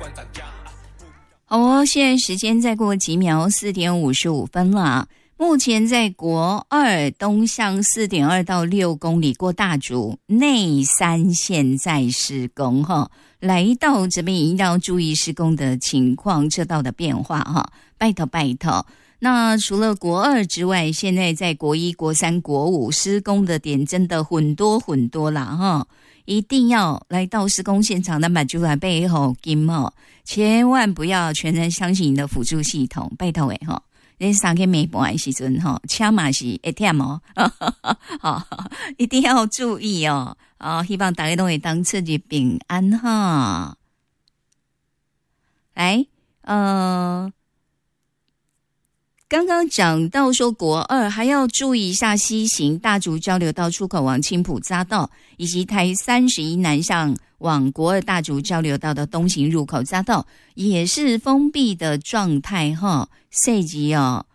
好哦，现在时间再过几秒，4点55分了。目前在国2东向 4.2 到6公里过大竹内山现在施工哈，来到这边一定要注意施工的情况，车道的变化哈，拜托拜托。那除了国2之外，现在在国1、国3、国5施工的点真的很多啦哈，一定要来到施工现场的买出来背后金哦，千万不要全然相信你的辅助系统，拜托诶哈。你3天没半的时阵吼，车嘛是会忝哦，一定要注意哦。希望大家都会当自己平安哈。来，刚刚讲到说国2还要注意一下西行大竹交流道出口往青埔匝道，以及台31南向往国2大竹交流道的东行入口匝道也是封闭的状态哈，涉及